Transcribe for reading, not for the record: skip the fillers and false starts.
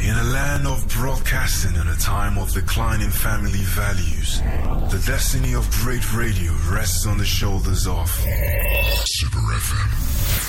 In a land of broadcasting and a time of declining family values, the destiny of great radio rests on the shoulders of Super FM.